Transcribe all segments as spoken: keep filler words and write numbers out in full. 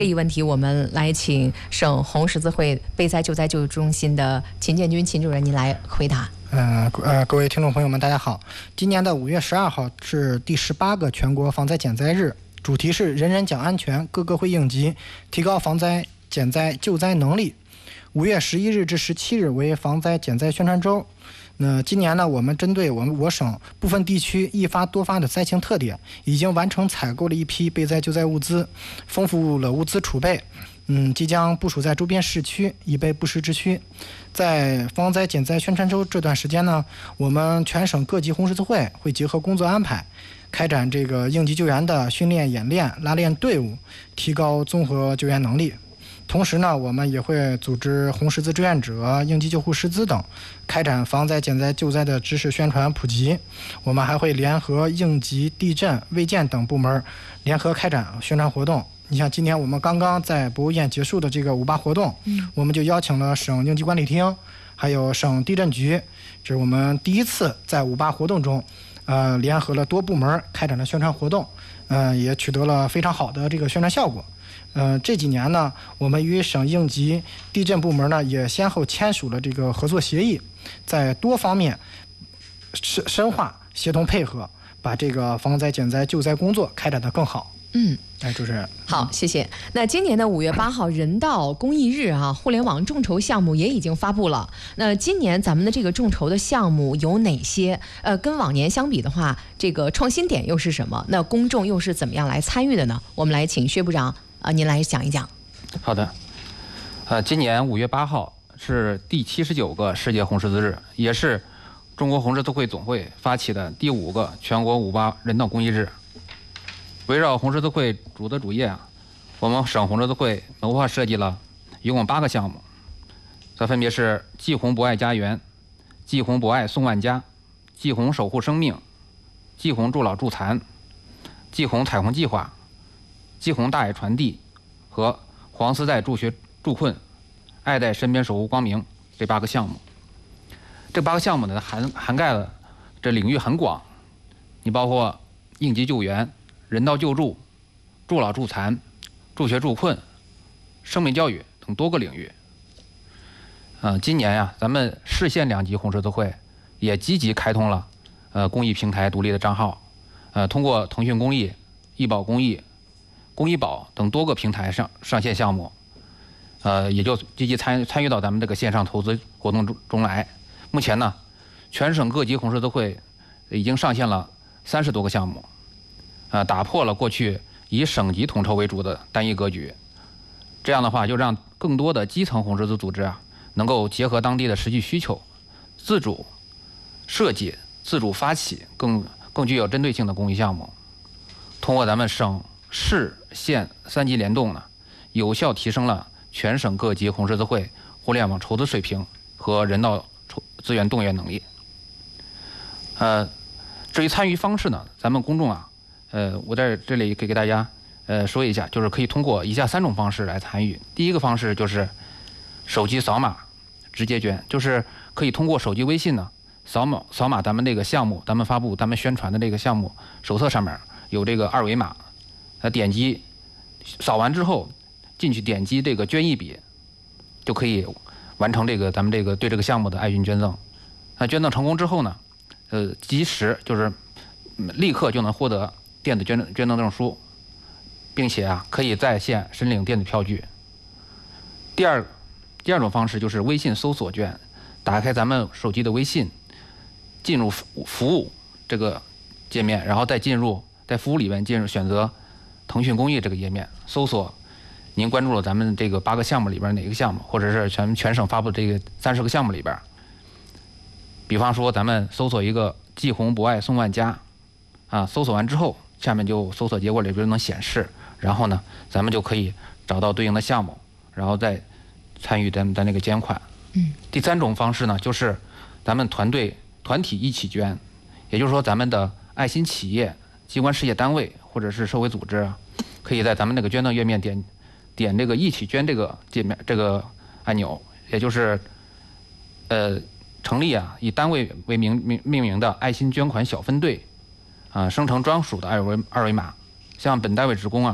这一问题，我们来请省红十字会备灾救灾救助中心的秦建军秦主任您来回答。 呃呃，各位听众朋友们，大家好。今年的五月十二号是第十八个全国防灾减灾日，主题是人人讲安全，个个会应急，提高防灾减灾救灾能力。五月十一日至十七日为防灾减灾宣传周。那今年呢，我们针对我们我省部分地区易发多发的灾情特点，已经完成采购了一批备灾救灾物资，丰富了物资储备。嗯，即将部署在周边市区，以备不时之需。在防灾减灾宣传周这段时间呢，我们全省各级红十字会会结合工作安排，开展这个应急救援的训练演练，拉练队伍，提高综合救援能力。同时呢，我们也会组织红十字志愿者、应急救护师资等，开展防灾减灾救灾的知识宣传普及。我们还会联合应急、地震、卫健等部门联合开展宣传活动。你像今年我们刚刚在博物院结束的这个五八活动，嗯，我们就邀请了省应急管理厅，还有省地震局，这是我们第一次在五八活动中，呃，联合了多部门开展了宣传活动，呃，也取得了非常好的这个宣传效果。呃，这几年呢，我们与省应急地震部门呢也先后签署了这个合作协议，在多方面深深化协同配合，把这个防灾减灾救灾工作开展得更好。 嗯， 哎，主持人， 好，谢谢。那今年的五月八号人道公益日啊，互联网众筹项目也已经发布了。那今年咱们的这个众筹的项目有哪些？呃，跟往年相比的话，这个创新点又是什么？那公众又是怎么样来参与的呢？我们来请薛部长啊、呃，您来讲一讲。 好的，呃，今年五月八号是第七十九个世界红十字日，也是中国红十字会总会发起的第五个全国五八人道公益日。围绕红十字会主的主业啊，我们省红十字会谋划设计了一共八个项目，这分别是济红博爱家园、济红博爱送万家、济红守护生命、济红助老助残、济红彩虹计划、济红大爱传递和黄丝带助学助困、爱在身边守护光明这八个项目。这八个项目呢，涵涵盖了这领域很广，你包括应急救援、人道救助、助老助残、助学助困、生命教育等多个领域。呃，今年呀、啊，咱们市县两级红十字会也积极开通了呃公益平台独立的账号，呃，通过腾讯公益、易宝公益、公益宝等多个平台上上线项目，呃，也就积极参参与到咱们这个线上投资活动中中来。目前呢，全省各级红十字会已经上线了三十多个项目。呃，打破了过去以省级统筹为主的单一格局，这样的话，就让更多的基层红十字组织啊，能够结合当地的实际需求，自主设计、自主发起更更具有针对性的公益项目，通过咱们省市县三级联动呢，有效提升了全省各级红十字会互联网筹资水平和人道筹资源动员能力。呃，至于参与方式呢，咱们公众啊。呃，我在这里可以给大家呃说一下，就是可以通过以下三种方式来参与。第一个方式就是手机扫码直接捐，就是可以通过手机微信呢扫码扫码咱们这个项目，咱们发布咱们宣传的这个项目手册上面有这个二维码，呃点击扫完之后进去点击这个捐一笔，就可以完成这个咱们这个对这个项目的爱心捐赠。那捐赠成功之后呢，呃及时就是立刻就能获得电子捐赠捐赠证书，并且啊可以在线申领电子票据。第二，第二种方式就是微信搜索捐，打开咱们手机的微信，进入服务这个界面，然后再进入在服务里面进入选择腾讯公益这个页面，搜索您关注了咱们这个八个项目里边哪个项目，或者是全全省发布这个三十个项目里边，比方说咱们搜索一个济红博爱送万家，啊，搜索完之后，下面就搜索结果里边能显示，然后呢，咱们就可以找到对应的项目，然后再参与咱咱那个捐款。 嗯。 第三种方式呢，就是咱们团队团体一起捐，也就是说咱们的爱心企业、机关事业单位或者是社会组织啊，可以在咱们那个捐赠页面点点这个一起捐这个界面这个按钮，也就是呃成立啊以单位为名命命名的爱心捐款小分队。啊，生成专属的二维二维码，向本单位职工啊和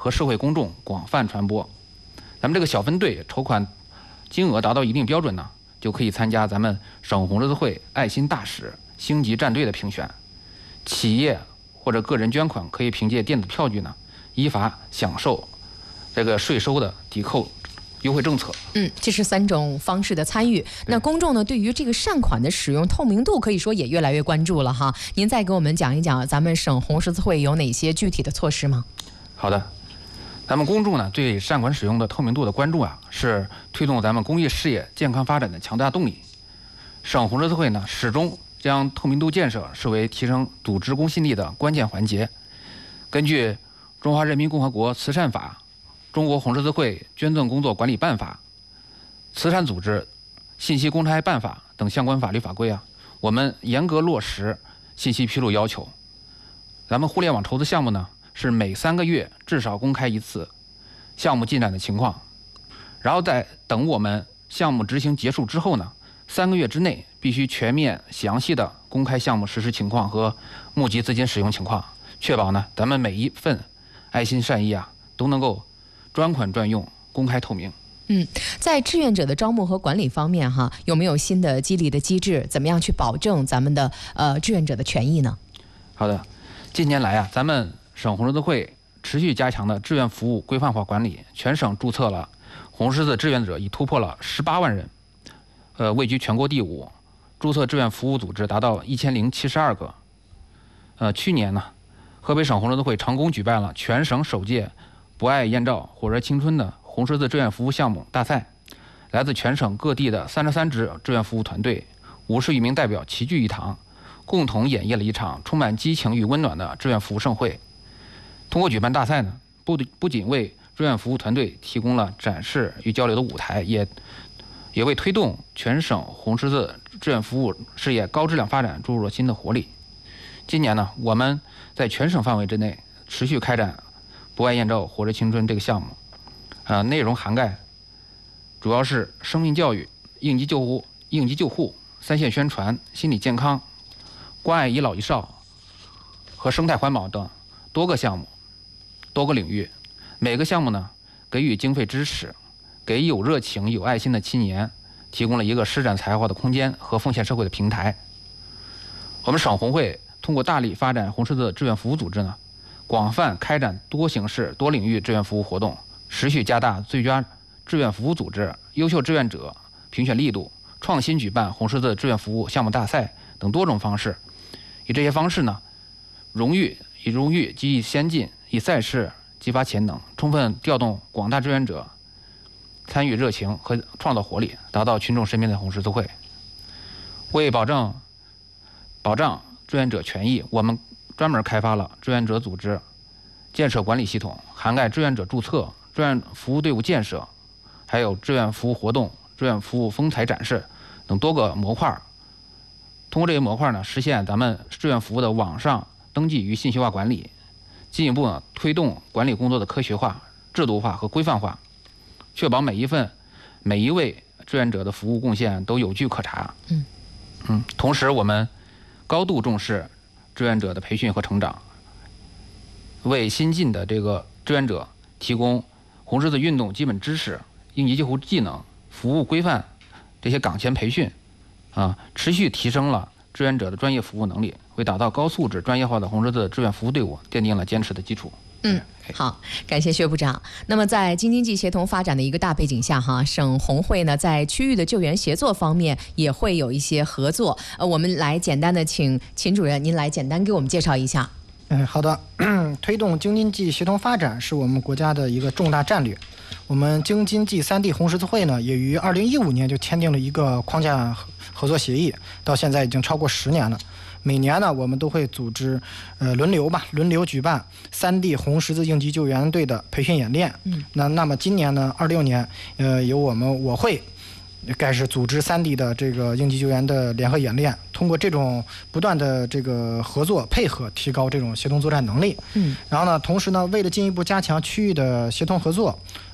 和社会公众广泛传播。咱们这个小分队筹款金额达到一定标准呢，就可以参加咱们省红十字会爱心大使星级战队的评选。企业或者个人捐款可以凭借电子票据呢，依法享受这个税收的抵扣优惠政策。 嗯，这是三种方式的参与。那公众呢，对于这个善款的使用透明度，可以说也越来越关注了哈。您再给我们讲一讲，咱们省红十字会有哪些具体的措施吗？ 好的，咱们公众呢对善款使用的透明度的关注啊，是推动咱们公益事业健康发展的强大动力。省红十字会呢，始终将透明度建设视为提升组织公信力的关键环节。根据《中华人民共和国慈善法》、《中国红十字会捐赠工作管理办法》、《慈善组织信息公开办法》等相关法律法规啊，我们严格落实信息披露要求。咱们互联网筹资项目呢，是每三个月至少公开一次项目进展的情况，然后在等我们项目执行结束之后呢，三个月之内必须全面详细的公开项目实施情况和募集资金使用情况，确保呢咱们每一份爱心善意啊都能够专款专用、公开透明。 嗯，在志愿者的招募和管理方面哈，有没有新的激励的机制？怎么样去保证咱们的呃志愿者的权益呢？ 好的，近年来啊，咱们省红十字会持续加强的志愿服务规范化管理，全省注册了红十字志愿者已突破了十八万人，呃，位居全国第五。注册志愿服务组织达到一千零七十二个。呃，去年呢，河北省红十字会成功举办了全省首届“博爱燕赵，火热青春”的红十字志愿服务项目大赛，来自全省各地的三十三支志愿服务团队，五十余名代表齐聚一堂，共同演绎了一场充满激情与温暖的志愿服务盛会。通过举办大赛呢，不不仅为志愿服务团队提供了展示与交流的舞台，也也为推动全省红十字志愿服务事业高质量发展注入了新的活力。今年呢，我们在全省范围之内持续开展“博爱燕赵，火热青春”这个项目，呃，内容涵盖主要是生命教育、应急救护、应急救护、三线宣传、心理健康、关爱一老一少和生态环保等多个项目、多个领域。每个项目呢，给予经费支持，给有热情、有爱心的青年提供了一个施展才华的空间和奉献社会的平台。我们省红会通过大力发展红十字志愿服务组织呢，广泛开展多形式、多领域志愿服务活动，持续加大最佳志愿服务组织、优秀志愿者评选力度，创新举办红十字志愿服务项目大赛等多种方式。以这些方式呢，荣誉以荣誉激励先进，以赛事激发潜能，充分调动广大志愿者参与热情和创造活力，达到群众身边的红十字会。为保证保障志愿者权益，我们专门开发了志愿者组织建设管理系统，涵盖志愿者注册、志愿服务队伍建设，还有志愿服务活动、志愿服务风采展示等多个模块。通过这些模块呢，实现咱们志愿服务的网上登记与信息化管理，进一步呢推动管理工作的科学化、制度化和规范化，确保每一份、每一位志愿者的服务贡献都有据可查。 嗯嗯，同时我们高度重视志愿者的培训和成长，为新进的这个志愿者提供红十字运动基本知识、应急救护技能、服务规范这些岗前培训，啊，持续提升了志愿者的专业服务能力，为打造高素质专业化的红十字志愿服务队伍奠定了坚实的基础。 嗯，好，感谢薛部长。那么在京津冀协同发展的一个大背景下哈，省红会呢在区域的救援协作方面也会有一些合作。呃，我们来简单的请秦主任您来简单给我们介绍一下。 嗯，好的。推动京津冀协同发展是我们国家的一个重大战略。我们京津冀三地红十字会呢，也于二零一五年就签订了一个框架合作协议，到现在已经超过十年了。每年呢，我们都会组织，呃，轮流吧，轮流举办三地红十字应急救援队的培训演练。嗯，那那么今年呢，二六年，呃，由我们我会开始组织三地的这个应急救援的联合演练，通过这种不断的这个合作配合，提高这种协同作战能力。嗯，然后呢，同时呢，为了进一步加强区域的协同合作，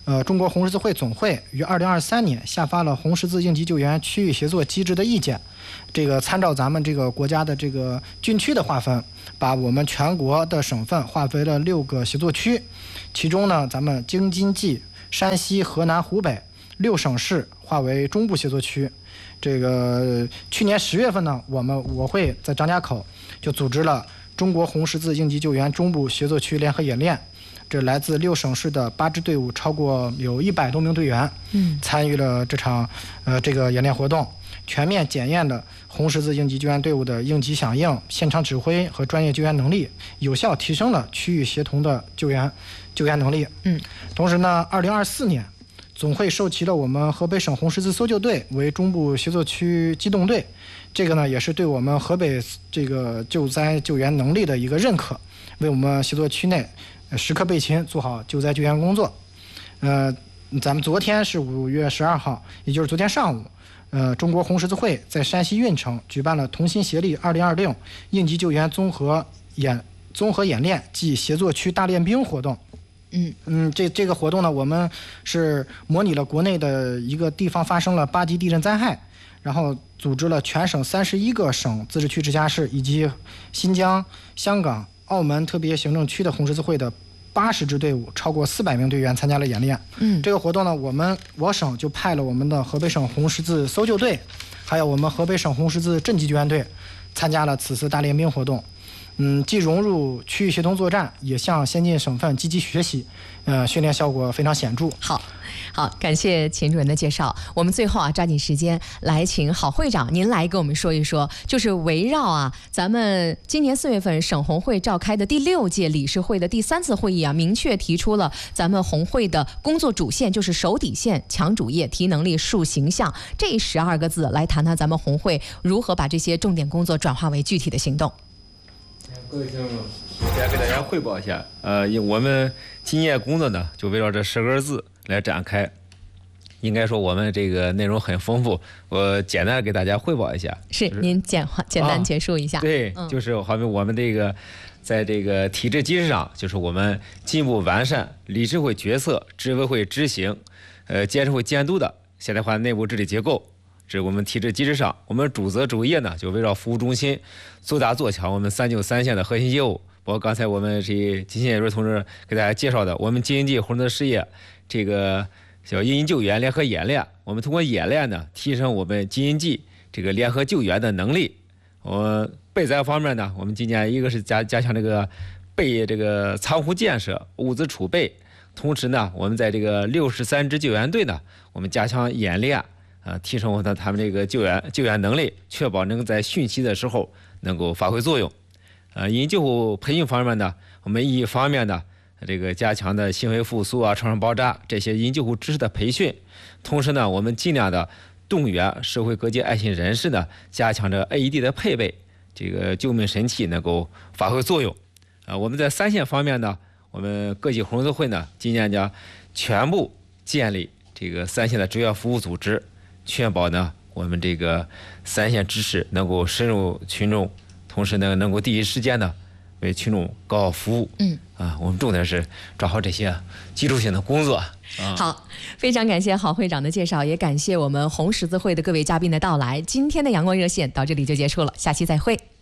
呃，中国红十字会总会于二零二三年下发了红十字应急救援区域协作机制的意见。这个参照咱们这个国家的这个军区的划分，把我们全国的省份划为了六个协作区。其中呢，咱们京津冀、山西、河南、湖北六省市划为中部协作区。这个去年十月份呢，我们我会在张家口就组织了中国红十字应急救援中部协作区联合演练。这来自六省市的八支队伍，超过有一百多名队员，嗯，参与了这场呃这个演练活动，全面检验了红十字应急救援队伍的应急响应、现场指挥和专业救援能力，有效提升了区域协同的救援救援能力。嗯，同时呢，二零二四年总会授旗了我们河北省红十字搜救队为中部协作区机动队，这个呢也是对我们河北这个救灾救援能力的一个认可，为我们协作区内时刻备勤，做好救灾救援工作。呃，咱们昨天是五月十二号，也就是昨天上午，呃，中国红十字会在山西运城举办了同心协力二零二六应急救援综合演综合演练暨协作区大练兵活动。嗯嗯，这这个活动呢，我们是模拟了国内的一个地方发生了八级地震灾害，然后组织了全省三十一个省、自治区、直辖市以及新疆、香港、澳门特别行政区的红十字会的八十支队伍，超过四百名队员参加了演练。嗯，这个活动呢，我们我省就派了我们的河北省红十字搜救队，还有我们河北省红十字镇级救援队，参加了此次大练兵活动。嗯，既融入区域协同作战，也向先进省份积极学习，呃，训练效果非常显著。 好，好，感谢秦主任的介绍。我们最后啊，抓紧时间来请郝会长您来跟我们说一说，就是围绕啊，咱们今年四月份省红会召开的第六届理事会的第三次会议啊，明确提出了咱们红会的工作主线，就是守底线、强主业、提能力、树形象这十二个字，来谈谈咱们红会如何把这些重点工作转化为具体的行动。 各位听众，首先给大家汇报一下，呃，我们今年工作呢，就围绕这十个字来展开。应该说我们这个内容很丰富，我简单给大家汇报一下。 是，就是、您简简单结束一下。 啊、对、嗯，就是好比我们这个在这个体制机制上，就是我们进一步完善理事会决策、执委会执行、呃监事会监督的现代化内部治理结构。这是我们体制机制上，我们主责主业呢，就围绕服务中心做大做强我们三九三线的核心业务。包括刚才我们这金信瑞同志给大家介绍的，我们京津冀红十字事业这个叫应急救援联合演练，我们通过演练呢，提升我们京津冀这个联合救援的能力。我备灾方面呢，我们今年一个是加加强这个备这个仓库建设、物资储备，同时呢，我们在这个六十三支救援队呢，我们加强演练。呃，提升我的他们这个救援救援能力，确保能在汛期的时候能够发挥作用。呃，应急救护培训方面呢，我们一方面呢，这个加强的心肺复苏啊、创伤包扎这些应急救护知识的培训，同时呢，我们尽量的动员社会各界爱心人士呢，加强这 A E D 的配备，这个救命神器能够发挥作用。呃，我们在三线方面呢，我们各级红十字会呢，今年将全部建立这个三线的志愿服务组织。确保呢，我们这个三线知识能够深入群众，同时呢，能够第一时间呢为群众搞好服务。嗯，啊，我们重点是抓好这些基础性的工作。啊、 好，非常感谢郝会长的介绍，也感谢我们红十字会的各位嘉宾的到来。今天的阳光热线到这里就结束了，下期再会。